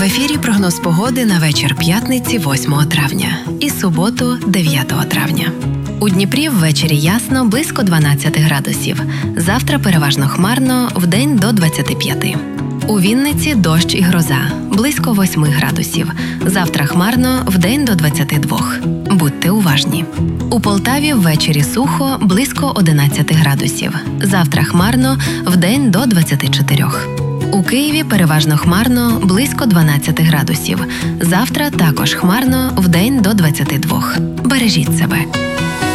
ефірі прогноз погоди на вечір п'ятниці 8 травня і суботу 9 травня. У Дніпрі ввечері ясно, близько 12 градусів. Завтра переважно хмарно, вдень до 25. У Вінниці дощ і гроза, близько 8 градусів. Завтра хмарно, вдень до 22. Будьте уважні. У Полтаві ввечері сухо, близько 11 градусів. Завтра хмарно, вдень до 24. У Києві переважно хмарно, близько 12 градусів. Завтра також хмарно, вдень до 22. Бережіть себе.